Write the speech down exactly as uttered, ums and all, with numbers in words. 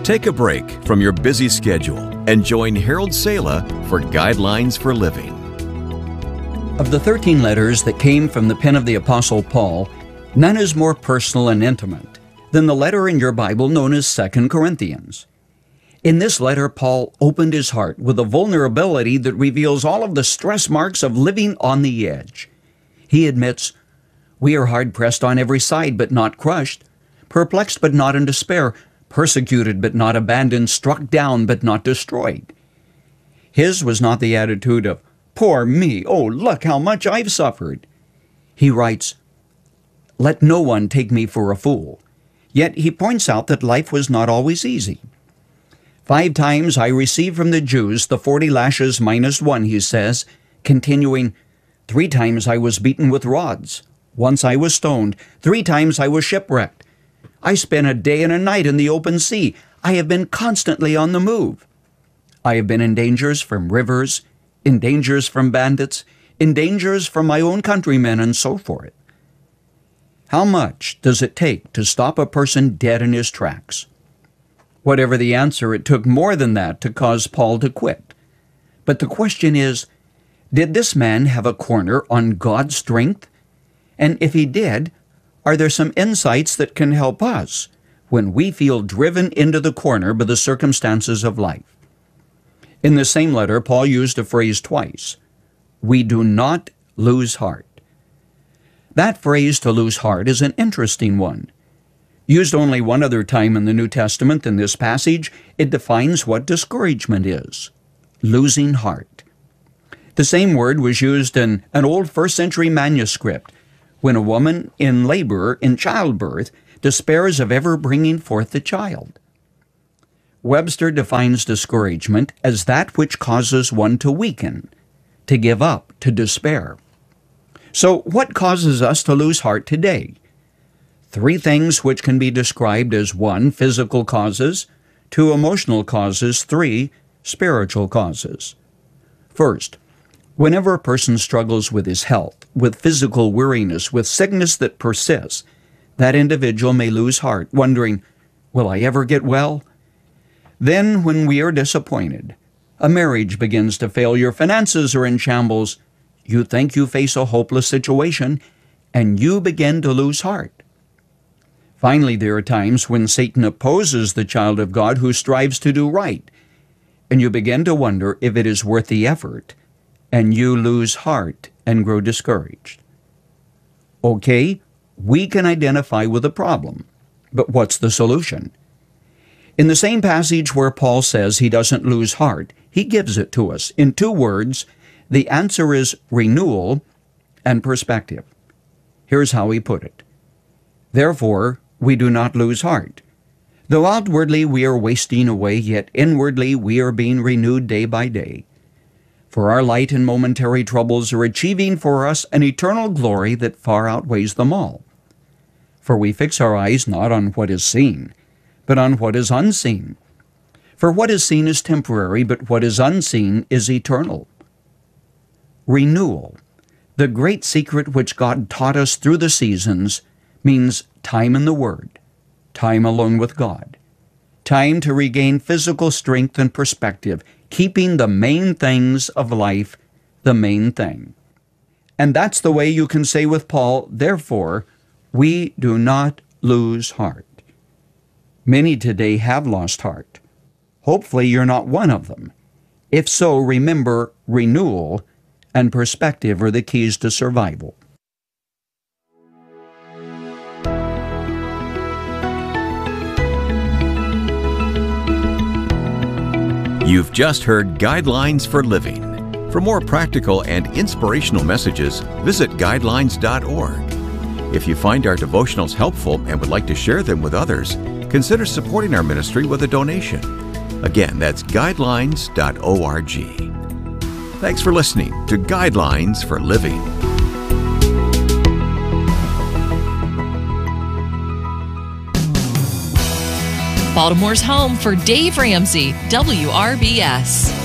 Take a break from your busy schedule and join Harold Sala for Guidelines for Living. Of the thirteen letters that came from the pen of the Apostle Paul, none is more personal and intimate than the letter in your Bible known as Second Corinthians. In this letter, Paul opened his heart with a vulnerability that reveals all of the stress marks of living on the edge. He admits, "We are hard-pressed on every side, but not crushed, perplexed, but not in despair, persecuted, but not abandoned, struck down, but not destroyed." His was not the attitude of, "Poor me, oh, look how much I've suffered." He writes, "Let no one take me for a fool." Yet he points out that life was not always easy. Five times I received from the Jews the forty lashes minus one, he says, continuing, "Three times I was beaten with rods. Once I was stoned. Three times I was shipwrecked. I spent a day and a night in the open sea. I have been constantly on the move. I have been in dangers from rivers, in dangers from bandits, in dangers from my own countrymen, and so forth." How much does it take to stop a person dead in his tracks? Whatever the answer, it took more than that to cause Paul to quit. But the question is, did this man have a corner on God's strength? And if he did, are there some insights that can help us when we feel driven into the corner by the circumstances of life? In the same letter, Paul used a phrase twice: "We do not lose heart." That phrase, "to lose heart," is an interesting one. Used only one other time in the New Testament in this passage, it defines what discouragement is: losing heart. The same word was used in an old first century manuscript when a woman in labor, in childbirth, despairs of ever bringing forth the child. Webster defines discouragement as that which causes one to weaken, to give up, to despair. So what causes us to lose heart today? Three things which can be described as: one, physical causes; two, emotional causes; three, spiritual causes. First, whenever a person struggles with his health, with physical weariness, with sickness that persists, that individual may lose heart, wondering, "Will I ever get well?" Then, when we are disappointed, a marriage begins to fail, your finances are in shambles, you think you face a hopeless situation, and you begin to lose heart. Finally, there are times when Satan opposes the child of God who strives to do right, and you begin to wonder if it is worth the effort, and you lose heart and grow discouraged. Okay, we can identify with the problem, but what's the solution? In the same passage where Paul says he doesn't lose heart, he gives it to us in two words. The answer is renewal and perspective. Here's how he put it: "Therefore, we do not lose heart. Though outwardly we are wasting away, yet inwardly we are being renewed day by day. For our light and momentary troubles are achieving for us an eternal glory that far outweighs them all. For we fix our eyes not on what is seen, but on what is unseen. For what is seen is temporary, but what is unseen is eternal." Renewal, the great secret which God taught us through the seasons, means time in the Word, time alone with God, time to regain physical strength and perspective, keeping the main things of life the main thing. And that's the way you can say with Paul, "Therefore, we do not lose heart." Many today have lost heart. Hopefully you're not one of them. If so, remember, renewal and perspective are the keys to survival. You've just heard Guidelines for Living. For more practical and inspirational messages, visit guidelines dot org. If you find our devotionals helpful and would like to share them with others, consider supporting our ministry with a donation. Again, that's guidelines dot org. Thanks for listening to Guidelines for Living. Baltimore's home for Dave Ramsey, W R B S.